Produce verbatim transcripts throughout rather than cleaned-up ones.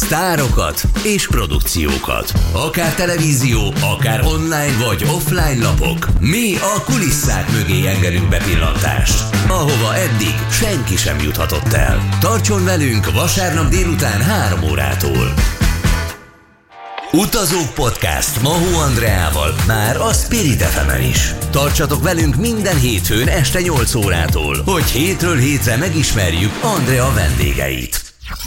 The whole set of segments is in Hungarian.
sztárokat és produkciókat. Akár televízió, akár online vagy offline lapok. Mi a kulisszák mögé engedünk bepillantást, ahova eddig senki sem juthatott el. Tartson velünk vasárnap délután három órától. Utazók Podcast Mahó Andreával már a Spirit ef emen is. Tartsatok velünk minden hétfőn este nyolc órától, hogy hétről hétre megismerjük Andrea vendégeit.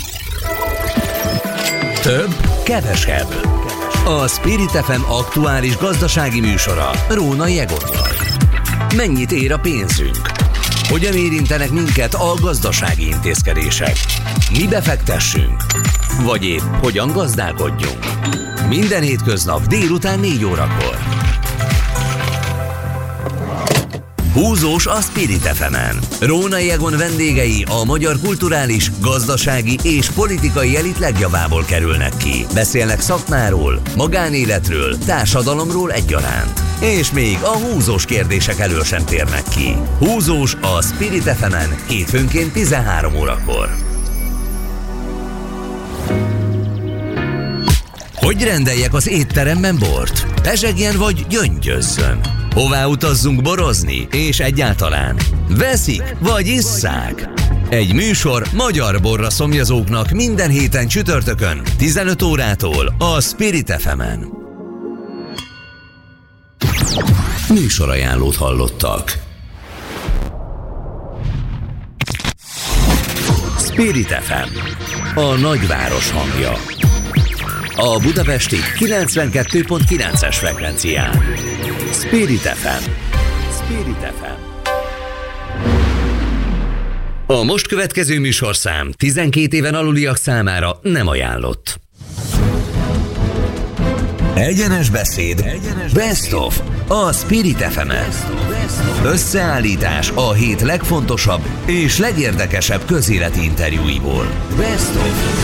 Több, kevesebb. A Spirit ef em aktuális gazdasági műsora Rónai Egonnal. Mennyit ér a pénzünk? Hogyan érintenek minket a gazdasági intézkedések? Mi befektessünk? Vagy épp hogyan gazdálkodjunk? Minden hétköznap délután négy órakor. Húzós a Spirit ef emen. Rónai Egon vendégei a magyar kulturális, gazdasági és politikai elit legjavából kerülnek ki. Beszélnek szakmáról, magánéletről, társadalomról egyaránt. És még a húzós kérdések elől sem térnek ki. Húzós a Spirit ef emen hétfőnként tizenhárom órakor. Hogy rendeljek az étteremben bort? Pezsegjen vagy gyöngyözzön? Hová utazzunk borozni? És egyáltalán veszik vagy isszák? Egy műsor magyar borra szomjazóknak minden héten csütörtökön tizenöt órától a Spirit ef emen. Műsorajánlót hallottak. Spirit ef em, a nagyváros hangja. A budapesti kilencvenkettő pont kilences frekvencián. Spirit ef em. Spirit ef em. A most következő műsorszám tizenkét éven aluliak számára nem ajánlott. Egyenes beszéd. Egyenes Best of. A Spirit ef emen. Összeállítás a hét legfontosabb és legérdekesebb közéleti interjúiból. Best of.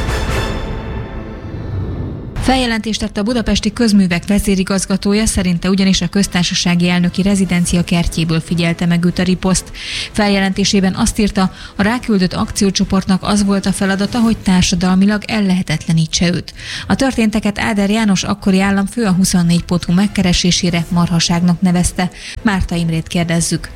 Feljelentést tett a budapesti közművek vezérigazgatója, szerinte ugyanis a köztársasági elnöki rezidencia kertjéből figyelte meg őt a riposzt. Feljelentésében azt írta, a ráküldött akciócsoportnak az volt a feladata, hogy társadalmilag ellehetetlenítse őt. A történteket Áder János akkori államfő a huszonnégy pont hu megkeresésére marhaságnak nevezte. Márta Imrét kérdezzük.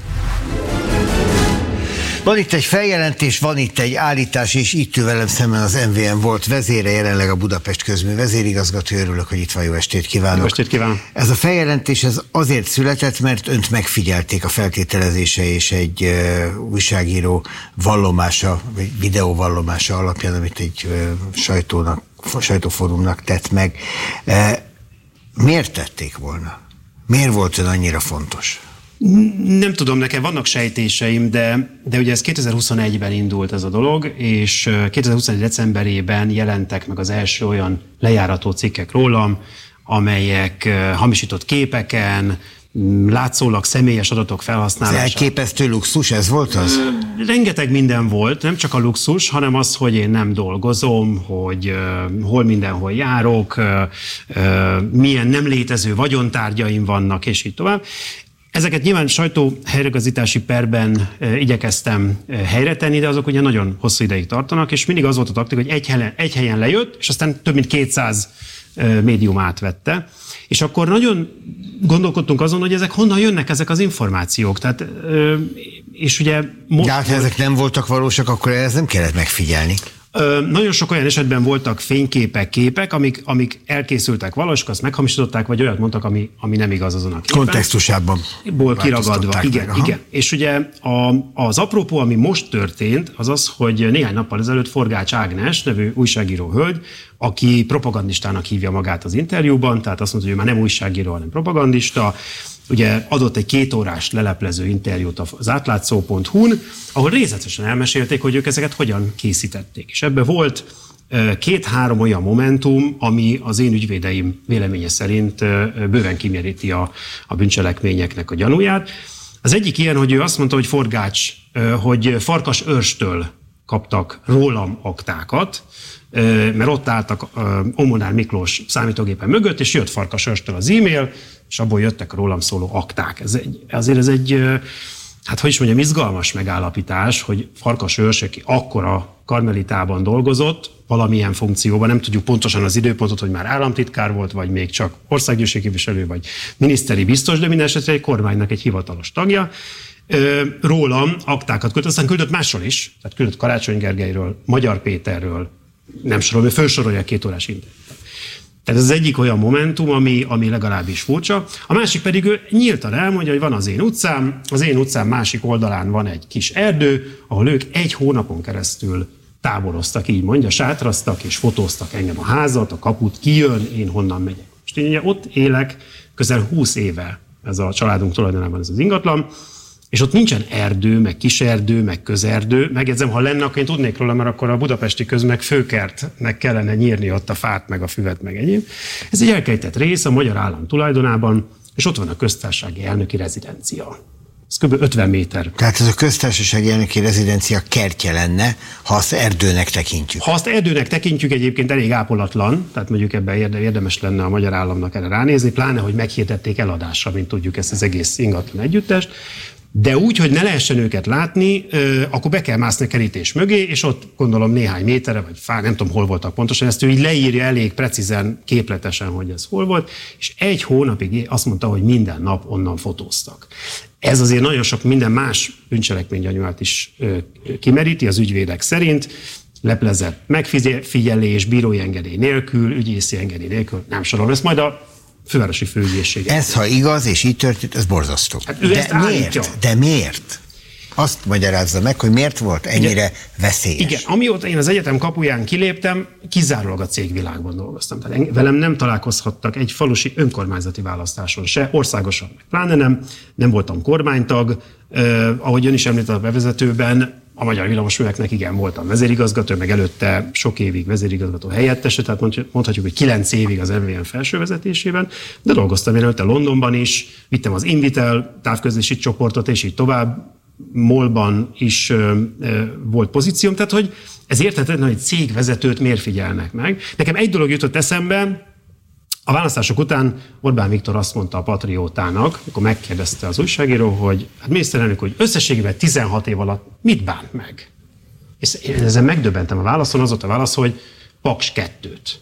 Van itt egy feljelentés, van itt egy állítás, és itt ül velem szemben az em vé em volt vezére, jelenleg a Budapest Közmű vezérigazgató. Örülök, hogy itt van, jó estét kívánok. Jó estét kívánok. Ez a feljelentés ez azért született, mert önt megfigyelték a feltételezése és egy uh, újságíró vallomása, vagy videóvallomása alapján, amit egy uh, sajtónak, sajtófórumnak tett meg. Uh, miért tették volna? Miért volt ön annyira fontos? Nem tudom, nekem vannak sejtéseim, de, de ugye ez kétezer-huszonegyben indult ez a dolog, és kétezer-huszonegy decemberében jelentek meg az első olyan lejárató cikkek rólam, amelyek hamisított képeken, látszólag személyes adatok felhasználása. Ez elképesztő luxus, ez volt az? Rengeteg minden volt, nem csak a luxus, hanem az, hogy én nem dolgozom, hogy uh, hol mindenhol járok, uh, uh, milyen nem létező vagyontárgyaim vannak, és így tovább. Ezeket nyilván sajtó helyreigazítási perben e, igyekeztem e, helyre tenni, de azok ugye nagyon hosszú ideig tartanak, és mindig az volt a taktika, hogy egy helyen, egy helyen lejött, és aztán több mint kétszáz e, médium átvette. És akkor nagyon gondolkodtunk azon, hogy ezek honnan jönnek ezek az információk. Tehát, e, és ugye... Most, de hát, ha ezek nem voltak valósak, akkor ez nem kellett megfigyelni. Ö, nagyon sok olyan esetben voltak fényképek, képek, amik, amik elkészültek valósak, azt meghamisították, vagy olyat mondtak, ami, ami nem igaz azon a képen. Kontextusában. Ból kiragadva. Igen, meg, igen. És ugye a, az apropó, ami most történt, az az, hogy néhány nappal ezelőtt Forgács Ágnes nevű újságíró hölgy, aki propagandistának hívja magát az interjúban, tehát azt mondta, hogy ő már nem újságíró, hanem propagandista, ugye adott egy kétórás leleplező interjút az átlátszó pont hu-n, ahol részletesen elmesélték, hogy ők ezeket hogyan készítették. És ebben volt két-három olyan momentum, ami az én ügyvédeim véleménye szerint bőven kimeríti a, a bűncselekményeknek a gyanúját. Az egyik ilyen, hogy ő azt mondta, hogy Forgács, hogy Farkas Őrstől kaptak rólam aktákat, mert ott álltak Omonár Miklós számítógépen mögött, és jött Farkas Őrstől az e-mail, és abból jöttek rólam szóló akták. Ez egy, azért ez egy hát hogy is mondjam, izgalmas megállapítás, hogy Farkas Őrs, aki akkora Karmelitában dolgozott, valamilyen funkcióban, nem tudjuk pontosan az időpontot, hogy már államtitkár volt, vagy még csak országgyűlési képviselő, vagy miniszteri biztos, de minden esetre egy kormánynak egy hivatalos tagja. Rólam aktákat küldött, aztán küldött másról is, tehát küldött Karácsony Gergelyről, Magyar Péterről, nem sorolom, ő felsorolja két órás interjút. Tehát ez az egyik olyan momentum, ami, ami legalábbis furcsa. A másik pedig ő nyíltan elmondja, hogy van az én utcám, az én utcám másik oldalán van egy kis erdő, ahol ők egy hónapon keresztül táboroztak, így mondja, sátraztak és fotóztak engem a házat, a kaput, kijön, én honnan megyek. Most én ugye ott élek közel húsz éve, ez a családunk tulajdonában ez az ingatlan, és ott nincsen erdő, meg kiserdő, meg közerdő. Megjegyzem, ha lenne, akkor én tudnék róla, mert akkor a budapesti közmeg főkertnek kellene nyírni ott a fát, meg a füvet, meg egyéb. Ez egy elkejtett rész a magyar állam tulajdonában, és ott van a köztársasági elnöki rezidencia. Ez kb. ötven méter. Tehát ez a köztársasági elnöki rezidencia kertje lenne, ha azt erdőnek tekintjük. Ha azt erdőnek tekintjük, egyébként elég ápolatlan, tehát mondjuk ebben érdemes lenne a magyar államnak erre ránézni, pláne, hogy meghirdették eladásra, mint tudjuk ezt az egész ingatlan együttest. De úgy, hogy ne lehessen őket látni, akkor be kell mászni a kerítés mögé, és ott gondolom néhány méterre, vagy fá, nem tudom, hol voltak pontosan, ezt ő így leírja elég precízen, képletesen, hogy ez hol volt, és egy hónapig azt mondta, hogy minden nap onnan fotóztak. Ez azért nagyon sok minden más bűncselekménygyanúját is kimeríti az ügyvédek szerint, leplezett megfigyelés, bírói engedély nélkül, ügyészi engedély nélkül, nem sorolom, ezt majd a fővárosi főügyészség. Ez, ha igaz, és így történt, ez borzasztó. Hát ő De ezt miért? állítja. De miért? Azt magyarázza meg, hogy miért volt ennyire igen, veszélyes. Igen, amióta én az egyetem kapuján kiléptem, kizárólag a cégvilágban dolgoztam. Tehát velem nem találkozhattak egy falusi önkormányzati választáson se, országosan meg pláne nem, nem voltam kormánytag, eh, ahogy ön is említett a bevezetőben, a Magyar Villamosműveknek igen, voltam vezérigazgató, meg előtte sok évig vezérigazgató helyettese, tehát mondhatjuk, hogy kilenc évig az em vé em felső vezetésében, de dolgoztam én előtte Londonban is, vittem az Invitel távközlési csoportot, és így tovább, MOL-ban is ö, ö, volt pozícióm, tehát hogy ez érthetetlen, hogy cégvezetőt miért figyelnek meg. Nekem egy dolog jutott eszembe, a választások után Orbán Viktor azt mondta a Patriótának, amikor megkérdezte az újságíró, hogy hát miniszterelnök, hogy összességében tizenhat év alatt mit bánt meg? És én ezen megdöbbentem a válaszon, az volt a válasz, hogy Paks kettőt.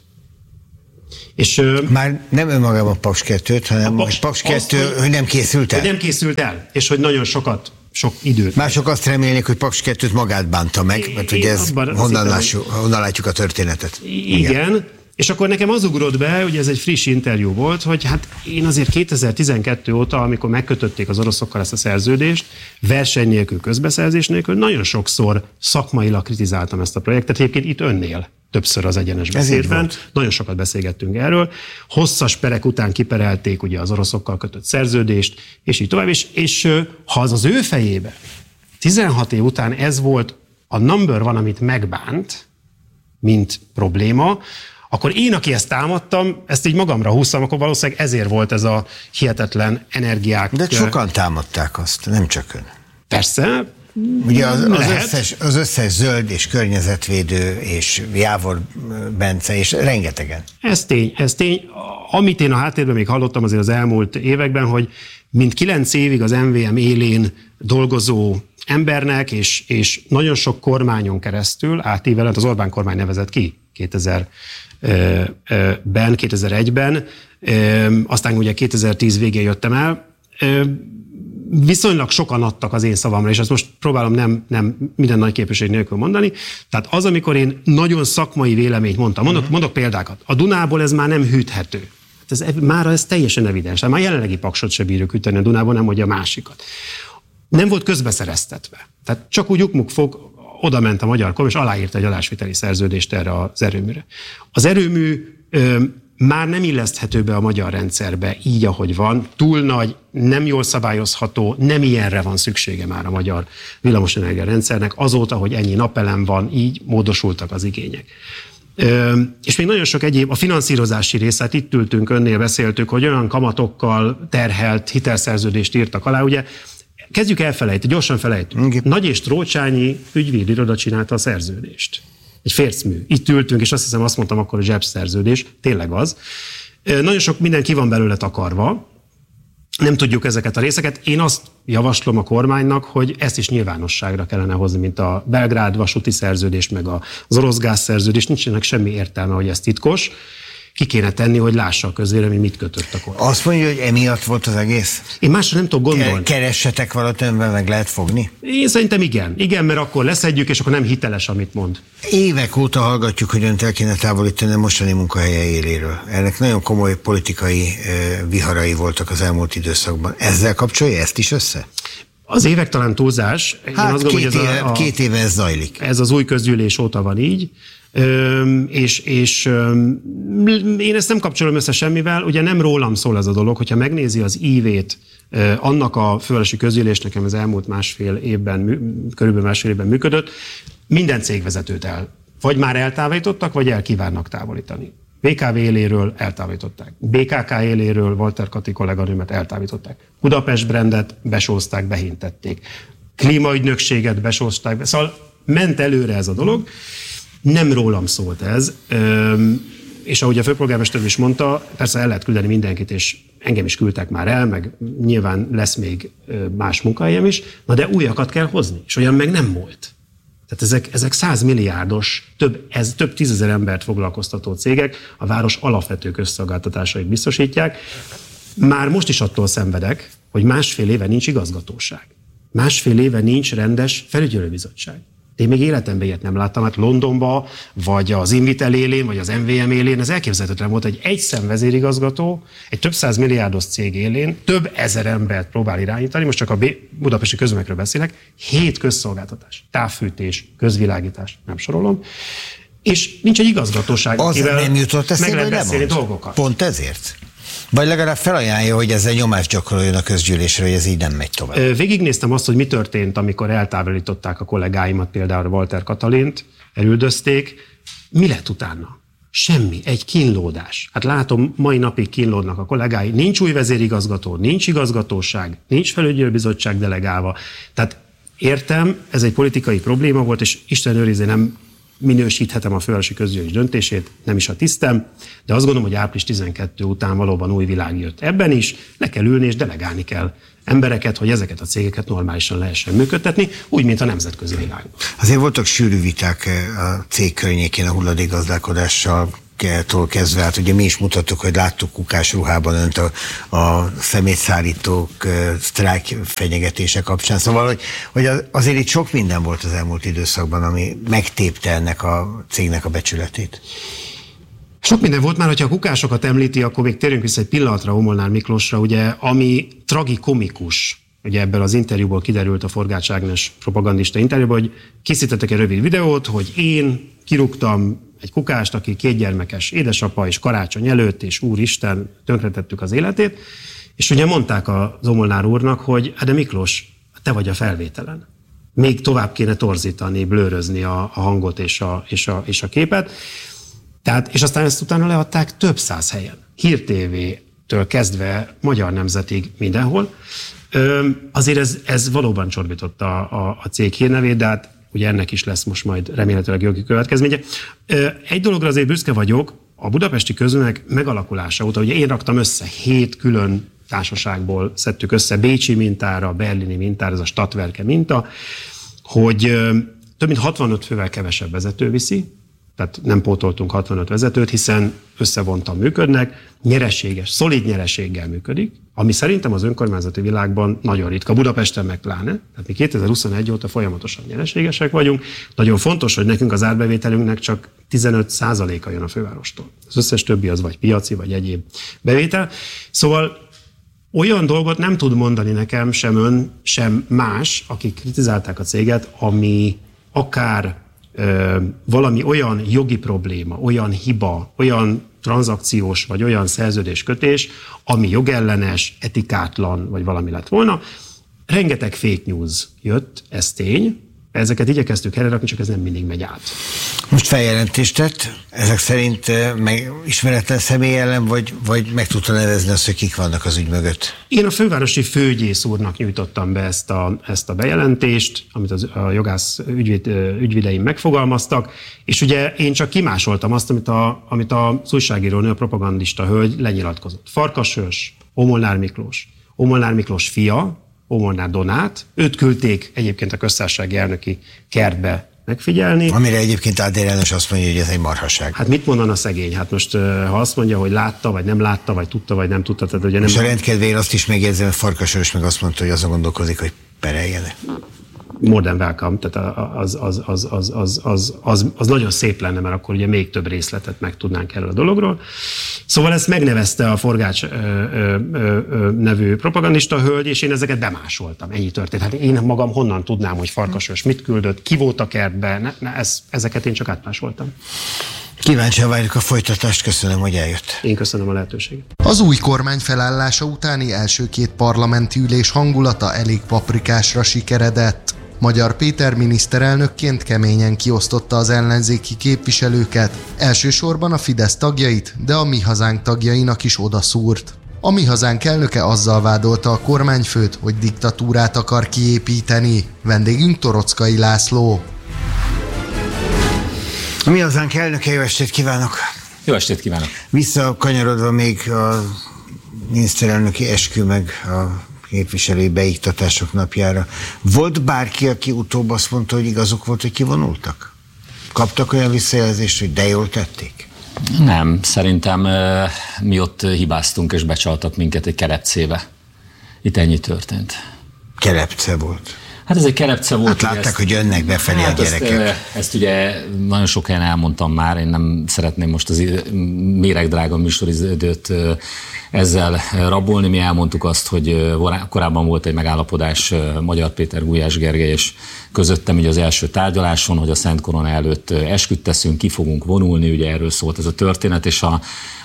És, Már nem önmagában Paks kettőt, hanem Paks, Paks kettő, azt, hogy nem készült el. Hogy nem készült el, és hogy nagyon sokat, sok időt. Mások azt remélnék, hogy Paks kettőt magát bánta meg, mert ugye ez honnan, lássuk, honnan látjuk a történetet. Igen. Igen. És akkor nekem az ugrott be, hogy ez egy friss interjú volt, hogy hát én azért kétezer-tizenkettő óta, amikor megkötötték az oroszokkal ezt a szerződést, verseny nélkül, közbeszerzés nélkül, nagyon sokszor szakmailag kritizáltam ezt a projektet. Egyébként itt önnél többször az egyenes beszédben. Nagyon sokat beszélgettünk erről. Hosszas perek után kiperelték ugye az oroszokkal kötött szerződést, és így tovább. És, és ha az az ő fejébe tizenhat év után ez volt a number van, amit megbánt, mint probléma, akkor én, aki ezt támadtam, ezt így magamra húztam, akkor valószínűleg ezért volt ez a hihetetlen energiák. De sokan támadták azt, nem csak ön. Persze. Ugye az, az, összes, az összes zöld és környezetvédő és Jávor Bence, és rengetegen. Ez tény, ez tény. Amit én a háttérben még hallottam azért az elmúlt években, hogy mint kilenc évig az em vé em élén dolgozó embernek, és, és nagyon sok kormányon keresztül átívelent, az Orbán kormány nevezett ki kétezerben, kétezer-egyben, aztán ugye kétezer-tíz végén jöttem el, viszonylag sokan adtak az én szavamra, és ezt most próbálom nem, nem minden nagy képviség nélkül mondani. Tehát az, amikor én nagyon szakmai véleményt mondtam, mondok, mondok példákat, a Dunából ez már nem hűthető. Ez, már ez teljesen evidens. Már jelenlegi Paksot se bírjuk hűteni a Dunából, nem hogy a másikat. Nem volt közbeszereztetve. Tehát csak úgy ukmuk fog, oda ment a magyar kormány, és aláírta egy adásviteli szerződést erre az erőműre. Az erőmű ö, már nem illeszthető be a magyar rendszerbe így, ahogy van, túl nagy, nem jól szabályozható, nem ilyenre van szüksége már a magyar villamosenergia rendszernek, azóta, hogy ennyi napelem van, így módosultak az igények. Ö, és még nagyon sok egyéb, a finanszírozási részét itt ültünk, önnél beszéltük, hogy olyan kamatokkal terhelt hitelszerződést írtak alá, ugye kezdjük elfelejteni, gyorsan felejtünk. Okay. Nagy és Trócsányi ügyvédiroda csinálta a szerződést. Egy fércmű. Itt ültünk, és azt hiszem azt mondtam akkor, hogy zsebszerződés. Tényleg az. Nagyon sok minden ki van belőle takarva. Nem tudjuk ezeket a részeket. Én azt javaslom a kormánynak, hogy ezt is nyilvánosságra kellene hozni, mint a Belgrád vasúti szerződés, meg az orosz gázszerződés. Nincsenek semmi értelme, hogy ez titkos. Ki kéne tenni, hogy lássa a közvélemény, mit kötött a kormány. Azt mondja, hogy emiatt volt az egész? Én másra nem tudok gondolni. Keressetek valamit, amivel meg lehet fogni? Én szerintem igen. Igen, mert akkor leszedjük, és akkor nem hiteles, amit mond. Évek óta hallgatjuk, hogy önt el kéne távolítani a mostani munkahelye éléről. Ennek nagyon komoly politikai viharai voltak az elmúlt időszakban. Ezzel kapcsolja ezt is össze? Az évek talán túlzás. Hát Én azt gondolom, két, hogy ez éve, a, a, két éve ez zajlik. Ez az új közgyűlés óta van így. Öm, és, és öm, én ezt nem kapcsolom össze semmivel, ugye nem rólam szól ez a dolog, hogyha megnézi az ívét ö, annak a fővárosi közgyűlés, nekem az elmúlt másfél évben, körülbelül másfél évben működött, minden cégvezetőt el, vagy már eltávolítottak, vagy el kívánnak távolítani. bé ká vé éléről eltávolították. bé ká ká éléről Walter Kati kolléganőmet eltávolították. Budapest brandet besózták, behintették. Klímaügynökséget besózták, be. Szóval ment előre ez a dolog. Nem rólam szólt ez, és ahogy a főpolgármester is mondta, persze el lehet küldeni mindenkit, és engem is küldtek már el, meg nyilván lesz még más munkahelyem is, na de újakat kell hozni, és olyan meg nem volt. Tehát ezek, ezek százmilliárdos, több, ez, több tízezer embert foglalkoztató cégek a város alapvető közszolgáltatásait biztosítják. Már most is attól szenvedek, hogy másfél éve nincs igazgatóság. Másfél éve nincs rendes felügyelőbizottság. Én még életemben ilyet nem láttam, hát Londonba, vagy az Invitel élén, vagy az em vé em élén, ez elképzelhetetlen volt, hogy egy szemvezérigazgató, egy több száz milliárdos cég élén több ezer embert próbál irányítani, most csak a budapesti közművekről beszélek, hét közszolgáltatás, távfűtés, közvilágítás, nem sorolom, és nincs egy igazgatóság, az akivel nem jutott eszébe, meg lehet beszélni nem dolgokat. Pont ezért? Vagy legalább felajánlja, hogy ezzel nyomást gyakoroljon a közgyűlésre, hogy ez így nem megy tovább. Végignéztem azt, hogy mi történt, amikor eltávolították a kollégáimat, például Walter Katalint, elüldözték. Mi lett utána? Semmi, egy kínlódás. Hát látom, mai napig kínlódnak a kollégái. Nincs új vezérigazgató, nincs igazgatóság, nincs felügyelőbizottság delegálva. Tehát értem, ez egy politikai probléma volt, és Isten őrizze, nem minősíthetem a fővárosi közgyűlés döntését, nem is a tisztem, de azt gondolom, hogy április tizenkettő után valóban új világ jött. Ebben is le kell ülni és delegálni kell embereket, hogy ezeket a cégeket normálisan lehessen működtetni, úgy, mint a nemzetközi világban. Azért voltak sűrű viták a cég környékén a hulladékgazdálkodással tól kezdve, hát ugye mi is mutattuk, hogy láttuk kukás ruhában önt a, a szemétszállítók sztrájk fenyegetése kapcsán. Szóval, hogy, hogy azért itt sok minden volt az elmúlt időszakban, ami megtépte ennek a cégnek a becsületét. Sok minden volt már, hogyha a kukásokat említi, akkor még térjünk vissza egy pillanatra Homolnár Miklósra, ugye, ami tragikomikus. Ugye ebből az interjúból kiderült, a Forgács Ágnes propagandista interjúból, hogy készítettek egy rövid videót, hogy én kirúgtam egy kukást, aki kétgyermekes édesapa, és karácsony előtt, és úristen, tönkretettük az életét, és ugye mondták a Zomolnár úrnak, hogy hát de Miklós, te vagy a felvételen. Még tovább kéne torzítani, blőrözni a, a hangot és a, és, a, és a képet. Tehát, és aztán ezt utána leadták több száz helyen. Hír té vé-től kezdve Magyar Nemzetig mindenhol. Ö, azért ez, ez valóban csorbította a, a cég hírnevét, de hát ugye ennek is lesz most majd remélhetőleg jogi következménye. Egy dologra azért büszke vagyok, a budapesti közművek megalakulása óta, ugye én raktam össze hét külön társaságból, szedtük össze bécsi mintára, berlini mintára, ez a Stadtwerke minta, hogy több mint hatvanöt fővel kevesebb vezető viszi, tehát nem pótoltunk hatvanöt vezetőt, hiszen összevontan működnek, nyereséges, szolid nyereséggel működik, ami szerintem az önkormányzati világban nagyon ritka, Budapesten meg pláne. Tehát mi kétezer-huszonegy óta folyamatosan nyereségesek vagyunk. Nagyon fontos, hogy nekünk az árbevételünknek csak tizenöt százaléka jön a fővárostól. Az összes többi az vagy piaci, vagy egyéb bevétel. Szóval olyan dolgot nem tud mondani nekem sem ön, sem más, akik kritizálták a céget, ami akár ö, valami olyan jogi probléma, olyan hiba, olyan tranzakciós vagy olyan szerződéskötés, ami jogellenes, etikátlan, vagy valami lett volna. Rengeteg fake news jött, ez tény, ezeket igyekeztük helyrerakni, csak ez nem mindig megy át. Most feljelentést tett, ezek szerint meg ismeretlen személy ellen, vagy, vagy meg tudta nevezni azt, hogy kik vannak az ügy mögött? Én a fővárosi főügyész úrnak nyújtottam be ezt a, ezt a bejelentést, amit az, a jogász ügyvéd, ügyvédeim megfogalmaztak, és ugye én csak kimásoltam azt, amit, a, amit az újságírónő, a propagandista hölgy lenyilatkozott. Farkas Őrs, Homolnár Miklós, Molnár Miklós fia, Molnár Donát, őt küldték egyébként a köztársasági elnöki kertbe megfigyelni. Amire egyébként Áder János azt mondja, hogy ez egy marhaság. Hát mit mondana szegény? Hát most ha azt mondja, hogy látta, vagy nem látta, vagy tudta, vagy nem tudta. Tehát ugye nem... És a rendkedvéért azt is megjegyzem, hogy Farkas meg azt mondta, hogy azon gondolkozik, hogy pereljen-e. More than welcome, tehát az, az, az, az, az, az, az, az nagyon szép lenne, mert akkor ugye még több részletet megtudnánk erről a dologról. Szóval ezt megnevezte a Forgács ö, ö, ö, nevű propagandista hölgy, és én ezeket bemásoltam. Ennyi történt. Hát én magam honnan tudnám, hogy Farkas mit küldött, ki volt a kertbe, ne, ne, ez, ezeket én csak átmásoltam. Kíváncsian várjuk a folytatást, köszönöm, hogy eljött. Én köszönöm a lehetőséget. Az új kormány felállása utáni első két parlamenti ülés hangulata elég paprikásra sikeredett. Magyar Péter miniszterelnökként keményen kiosztotta az ellenzéki képviselőket, elsősorban a Fidesz tagjait, de a Mi Hazánk tagjainak is odaszúrt. A Mi Hazánk elnöke azzal vádolta a kormányfőt, hogy diktatúrát akar kiépíteni. Vendégünk Torockai László. A Mi Hazánk elnöke, jó estét kívánok! Jó estét kívánok! Visszakanyarodva még a miniszterelnöki eskü meg a képviselői beiktatások napjára. Volt bárki, aki utóbb azt mondta, hogy igazuk volt, hogy kivonultak? Kaptak olyan visszajelzést, hogy de jól tették? Nem, szerintem mi ott hibáztunk és becsaltak minket egy kelepcébe. Itt ennyi történt. Kelepce volt. Hát ez egy kelepce volt. Hát látták, ezt, hogy jönnek befelé hát a gyerekek. Ezt, ezt ugye nagyon sok helyen elmondtam már, én nem szeretném most az méregdrága műsoridőt ezzel rabolni. Mi elmondtuk azt, hogy korábban volt egy megállapodás Magyar Péter, Gulyás Gergely és közöttem így az első tárgyaláson, hogy a Szent Korona előtt esküt teszünk, ki fogunk vonulni, ugye erről szólt ez a történet, és a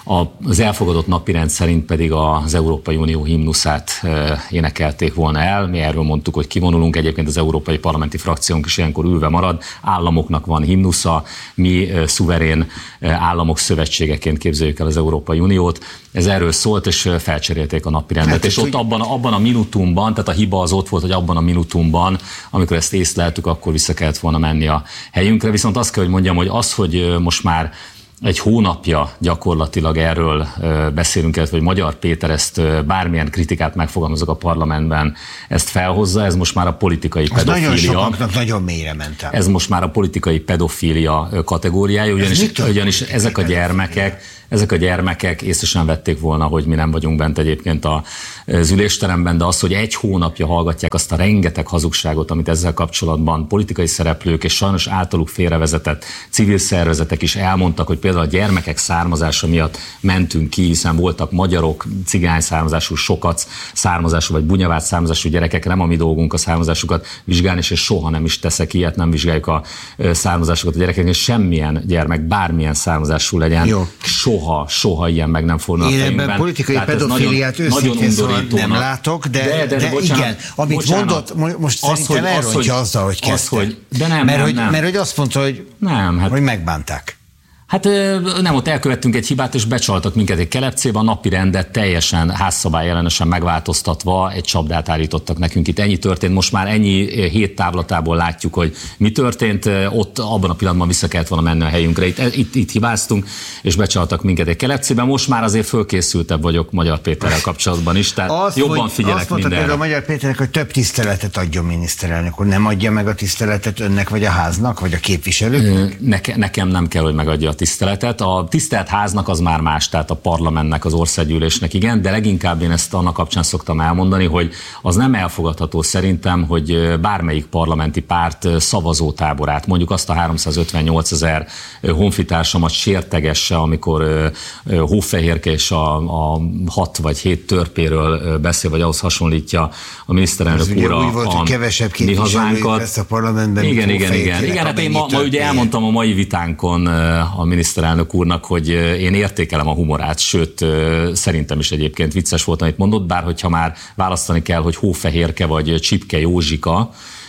az elfogadott napirend szerint pedig az Európai Unió himnuszát énekelték volna el. Mi erről mondtuk, hogy kivonulunk. Egyébként az Európai Parlamenti frakciónk is ilyenkor ülve marad. Államoknak van himnusza, mi szuverén államok szövetségeként képzeljük el az Európai Uniót. Ez erről szólt, és felcserélték a napirendet. Hát, és ott úgy... abban, abban a minutumban, tehát a hiba az ott volt, hogy abban a minutumban, amikor ezt észleltük, akkor vissza kellett volna menni a helyünkre. Viszont azt kell, hogy mondjam, hogy az, hogy most már egy hónapja gyakorlatilag erről beszélünk, illetve hogy Magyar Péter ezt bármilyen kritikát megfogalmazok a parlamentben, ezt felhozza, ez most már a politikai az pedofília. Nagyon sokaknak nagyon mélyre ment el. Ez most már a politikai pedofília kategóriája, ugyanis, ugyanis ezek a gyermekek, ezek a gyermekek észre sem vették volna, hogy mi nem vagyunk bent egyébként az ülésteremben, de az, hogy egy hónapja hallgatják azt a rengeteg hazugságot, amit ezzel kapcsolatban politikai szereplők és sajnos általuk félrevezetett civil szervezetek is elmondtak, hogy például a gyermekek származása miatt mentünk ki, hiszen voltak magyarok, cigány származású, sokac származású vagy bunyavát származású gyerekek, nem a mi dolgunk a származásukat vizsgálni, és soha nem is teszek ilyet, nem vizsgáljuk a származásukat a gyerekeknek, és semmilyen gyermek, bármilyen származású legyen, Jó. soha, soha ilyen meg nem fordul a fejünkben. Én ebben politikai Tehát pedofiliát őszintén szóval nem látok, de, de, de, de bocsánat, igen, amit bocsánat, mondott, most az, szerintem elrontja azzal, hogy kezdte. Az, hogy, de nem, mert, nem, hogy, nem. mert hogy azt mondta, hogy, nem, hát, hogy megbánták. Hát nem, ott elkövettünk egy hibát, és becsaltak minket egy kelepcébe, a napi rendet teljesen házszabály ellenesen megváltoztatva egy csapdát állítottak nekünk. Itt ennyi történt, most már ennyi hét távlatából látjuk, hogy mi történt, ott abban a pillanatban vissza kellett volna menni a helyünkre. Itt, itt, itt hibáztunk, és becsaltak minket egy kelepcébe. Most már azért fölkészültebb vagyok Magyar Péterrel kapcsolatban is, tehát azt, jobban hogy, figyelek azt mindenre. Azt mondta például Magyar Péternek, hogy több tiszteletet adjon miniszterelnök úr. Nem adja meg a tiszteletet önnek, vagy a háznak, vagy a képviselőknek? Neke, nekem nem kell, hogy megadja a tiszteletet. A tisztelt háznak az már más, tehát a parlamentnek, az országgyűlésnek igen, de leginkább én ezt annak kapcsán szoktam elmondani, hogy az nem elfogadható szerintem, hogy bármelyik parlamenti párt szavazótáborát, mondjuk azt a háromszázötvennyolc ezer honfitársamat sértegesse, amikor Hófehérke és a, a hat vagy hét törpéről beszél, vagy ahhoz hasonlítja a miniszterelnök úr a, volt, a kevesebb képviselőjük lesz a parlamentben. Igen, igen, igen. igen hát én ma, ma ugye elmondtam a mai vitánkon a miniszterelnök úrnak, hogy én értékelem a humorát, sőt, szerintem is egyébként vicces volt, amit mondott, bár hogyha már választani kell, hogy Hófehérke vagy Csipke Józsika,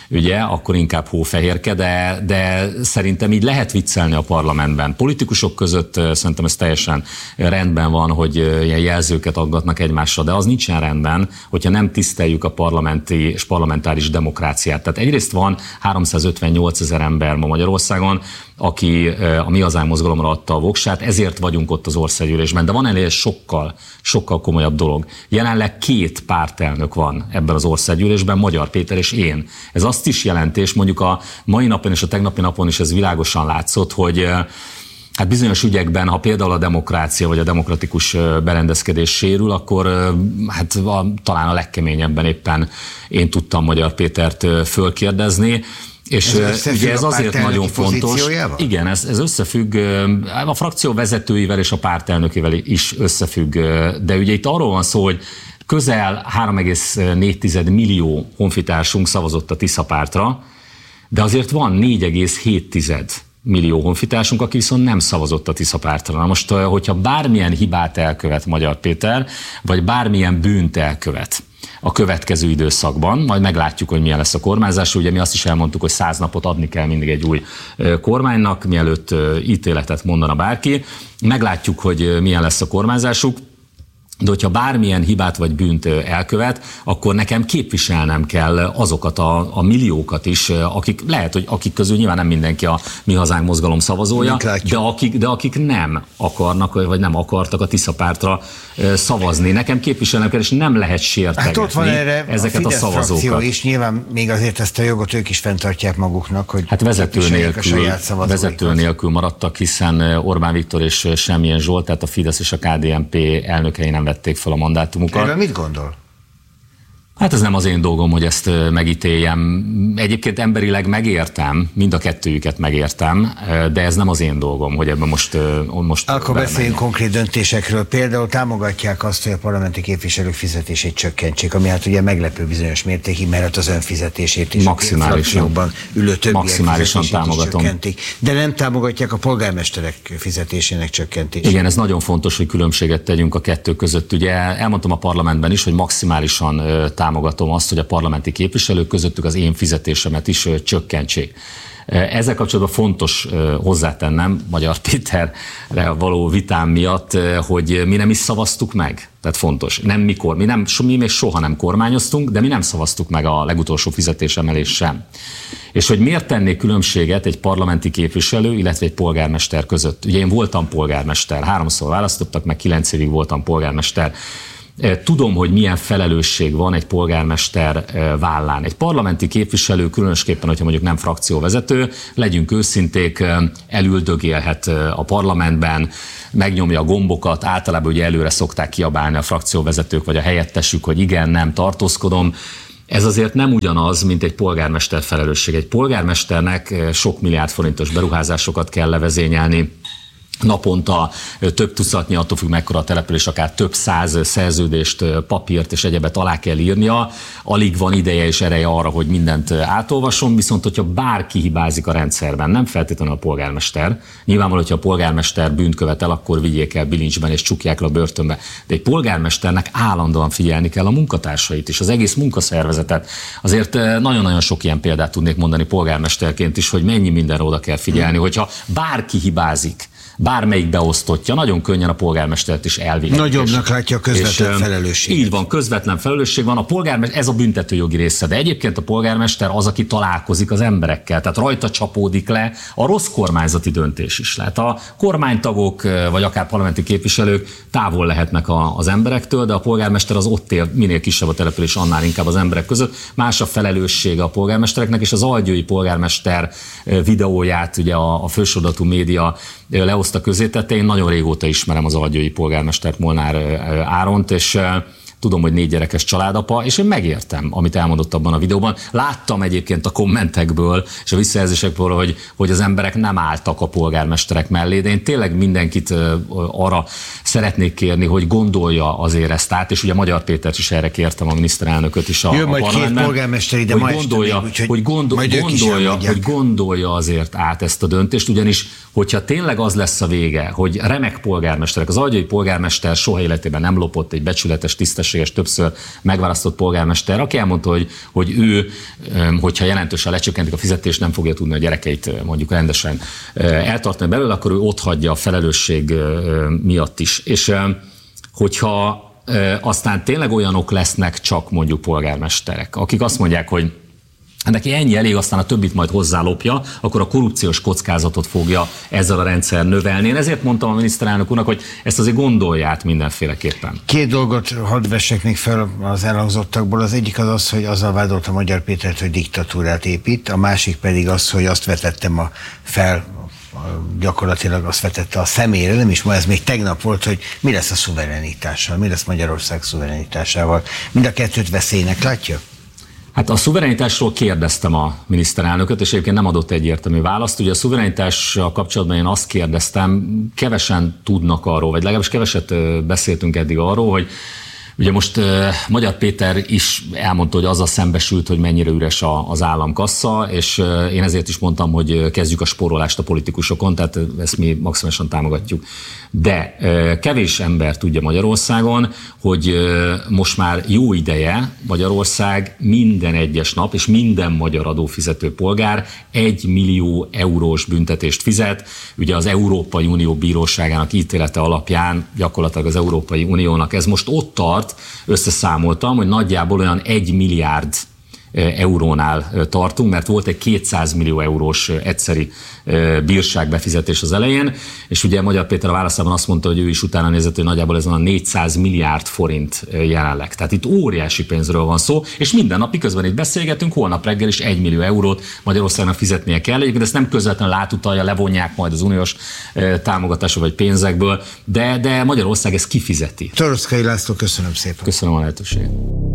ugye, akkor inkább hófehérke, de, de szerintem így lehet viccelni a parlamentben. Politikusok között szerintem ez teljesen rendben van, hogy ilyen jelzőket aggatnak egymásra, de az nincsen rendben, hogyha nem tiszteljük a parlamenti és parlamentáris demokráciát. Tehát egyrészt van háromszázötvennyolc ezer ember ma Magyarországon, aki a Mi Hazánk mozgalomra adta a voksát, ezért vagyunk ott az országgyűlésben. De van ennél sokkal, sokkal komolyabb dolog. Jelenleg két pártelnök van ebben az országgyűlésben, Magyar Péter és én. Ez azt is jelenti, és mondjuk a mai napon és a tegnapi napon is ez világosan látszott, hogy hát bizonyos ügyekben, ha például a demokrácia vagy a demokratikus berendezkedés sérül, akkor hát a, talán a legkeményebben éppen én tudtam Magyar Pétert fölkérdezni. És ez ugye ez azért nagyon fontos. Igen, ez, ez összefügg a frakció vezetőivel és a pártelnökével is összefügg, de ugye itt arról van szó, hogy közel három egész négy millió honfitársunk szavazott a Tisza pártra, de azért van négy egész hét millió honfitársunk, aki viszont nem szavazott a Tisza pártra. Na most, hogyha bármilyen hibát elkövet Magyar Péter, vagy bármilyen bűnt elkövet a következő időszakban, majd meglátjuk, hogy milyen lesz a kormányzás. Ugye mi azt is elmondtuk, hogy száz napot adni kell mindig egy új kormánynak, mielőtt ítéletet mondana bárki. Meglátjuk, hogy milyen lesz a kormányzásuk. De hogyha bármilyen hibát vagy bűnt elkövet, akkor nekem képviselnem kell azokat a, a milliókat is, akik lehet, hogy akik közül nyilván nem mindenki a Mi Hazánk mozgalom szavazója, de akik, de akik nem akarnak, vagy nem akartak a Tisza pártra szavazni. Nekem képviselnem kell, és nem lehet sértegetni hát ott van erre ezeket a, a szavazókat. És nyilván még azért ezt a jogot ők is fenntartják maguknak, hogy hát vezető nélkül, vezető nélkül maradtak, hiszen Orbán Viktor és Semmilyen Zsolt, tehát a Fidesz és a ká dé en pé elnökei nem vették fel a mandátumukat. Erről mit gondol? Hát ez nem az én dolgom, hogy ezt megítéljem. Egyébként emberileg megértem, mind a kettőjüket megértem, de ez nem az én dolgom, hogy ebben most... most Akkor beszéljünk konkrét döntésekről. Például támogatják azt, hogy a parlamenti képviselők fizetését csökkentsék, ami hát ugye meglepő bizonyos mértékig, mert az önfizetését is maximálisan, ülő többiek maximálisan támogatom. Csökkentik. De nem támogatják a polgármesterek fizetésének csökkentését. Igen, ez nagyon fontos, hogy különbséget tegyünk a kettő között. Ugye elmondtam a parlamentben is, hogy maximálisan támogatom támogatom azt, hogy a parlamenti képviselők közöttük az én fizetésemet is csökkentsék. Ezzel kapcsolatban fontos hozzátennem Magyar Péterre való vitám miatt, hogy mi nem is szavaztuk meg. Tehát fontos. Nem mikor. Mi, nem, mi még soha nem kormányoztunk, de mi nem szavaztuk meg a legutolsó fizetésemelést sem. És hogy miért tennék különbséget egy parlamenti képviselő, illetve egy polgármester között? Ugye én voltam polgármester, háromszor választottak, meg kilenc évig voltam polgármester. Tudom, hogy milyen felelősség van egy polgármester vállán. Egy parlamenti képviselő, különösképpen, hogyha mondjuk nem frakcióvezető, legyünk őszinték, elüldögélhet a parlamentben, megnyomja a gombokat, általában ugye előre szokták kiabálni a frakcióvezetők vagy a helyettesük, hogy igen, nem, tartózkodom. Ez azért nem ugyanaz, mint egy polgármester felelősség. Egy polgármesternek sok milliárd forintos beruházásokat kell levezényelni, naponta több tucatnyi, attól függ mekkora a település, akár több száz szerződést, papírt és egyebet alá kell írnia. Alig van ideje és ereje arra, hogy mindent átolvasson, viszont hogyha bárki hibázik a rendszerben, nem feltétlenül a polgármester, nyilvánvaló, hogyha a polgármester bűnt követel, akkor vigyék el bilincsben és csukják le a börtönbe. De egy polgármesternek állandóan figyelni kell a munkatársait is, az egész munkaszervezetet. Azért nagyon-nagyon sok ilyen példát tudnék mondani polgármesterként is, hogy mennyi mindenre oda kell figyelni, hogyha bárki hibázik, bármelyik beosztottja, nagyon könnyen a polgármestert is elvihet. Nagyobbnak látja a közvetlen felelősséget. Így van, közvetlen felelősség van. A polgármester, ez a büntetőjogi része, de egyébként a polgármester az, aki találkozik az emberekkel, tehát rajta csapódik le a rossz kormányzati döntés is. Lehet a kormánytagok, vagy akár parlamenti képviselők távol lehetnek a, az emberektől, de a polgármester az ott él, minél kisebb a település, annál inkább az emberek között. Más a felelőssége a polgármestereknek, és az algyői polgármester videóját ugye a, a fősodratú média lehozta közé tette. Én nagyon régóta ismerem az algyői polgármestert, Molnár Áront, és tudom, hogy négy gyerekes családapa, és én megértem, amit elmondott abban a videóban. Láttam egyébként a kommentekből és a visszajelzésekből, hogy, hogy az emberek nem álltak a polgármesterek mellé, de én tényleg mindenkit arra szeretnék kérni, hogy gondolja azért ezt át, és ugye Magyar Pétert is erre kértem, a miniszterelnököt is a, Jön a majd parlamentben, két polgármester ide, hogy ma gondolja, este még, hogy, gondol, gondolja, hogy gondolja azért át ezt a döntést, ugyanis hogyha tényleg az lesz a vége, hogy remek polgármesterek, az algyői polgármester soha életében nem lopott, egy becsületes, tisztességes tisztességes, többször megválasztott polgármester, aki elmondta, hogy, hogy ő, hogyha jelentősen lecsökkentik a fizetést, nem fogja tudni a gyerekeit mondjuk rendesen eltartani belőle, akkor ő ott hagyja a felelősség miatt is. És hogyha aztán tényleg olyanok lesznek csak mondjuk polgármesterek, akik azt mondják, hogy neki ennyi elég, aztán a többit majd hozzálopja, akkor a korrupciós kockázatot fogja ezzel a rendszer növelni. Én ezért mondtam a miniszterelnök úrnak, hogy ezt azért gondolját mindenféleképpen. Két dolgot hadd vessek még fel az elhangzottakból. Az egyik az az, hogy azzal vádolta Magyar Pétert, hogy diktatúrát épít, a másik pedig az, hogy azt vetettem a fel, gyakorlatilag azt vetette a szemére, nem is ma, ez még tegnap volt, hogy mi lesz a szuverenitással, mi lesz Magyarország szuverenitásával. Mind a kettőt veszélynek látja? Hát a szuverenitásról kérdeztem a miniszterelnököt, és egyébként nem adott egyértelmű választ. Ugye a szuverenitással kapcsolatban én azt kérdeztem, kevesen tudnak arról, vagy legalábbis keveset beszéltünk eddig arról, hogy ugye most uh, Magyar Péter is elmondta, hogy azzal szembesült, hogy mennyire üres a, az államkassa, és uh, én ezért is mondtam, hogy kezdjük a spórolást a politikusokon, tehát ezt mi maximálisan támogatjuk. De uh, kevés ember tudja Magyarországon, hogy uh, most már jó ideje Magyarország minden egyes nap, és minden magyar adófizető polgár egy millió eurós büntetést fizet. Ugye az Európai Unió bíróságának ítélete alapján gyakorlatilag az Európai Uniónak ez most ott tart, összeszámoltam, hogy nagyjából olyan egy milliárd eurónál tartunk, mert volt egy kétszáz millió eurós egyszeri bírságbefizetés az elején, és ugye Magyar Péter a válaszában azt mondta, hogy ő is utána nézett, hogy nagyjából ez a négyszáz milliárd forint jelenleg. Tehát itt óriási pénzről van szó, és minden nap, miközben itt beszélgetünk, holnap reggel is egy millió eurót Magyarországnak fizetnie kell, egyébként ezt nem közvetlenül átutalja, levonják majd az uniós támogatások vagy pénzekből, de, de Magyarország ezt kifizeti. Toroczkai László, köszönöm szépen. Köszönöm a lehetőséget.